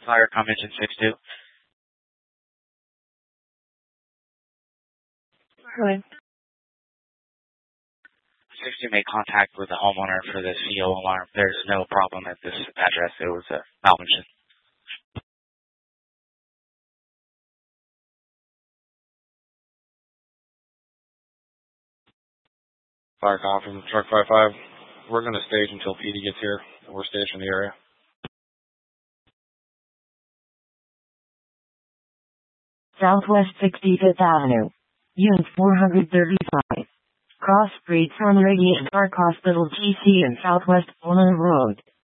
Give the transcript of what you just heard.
Fire Convention 6-2. Right. 6-2 made contact with the homeowner for the CO alarm. There's no problem at this address. It was a malfunction. Fire Conference, Truck 5-5. We're going to stage until PD gets here. We're staged in the area. Southwest 65th Avenue. Unit 435. Cross Street from Radiant Park Hospital GC and Southwest Fulham Road.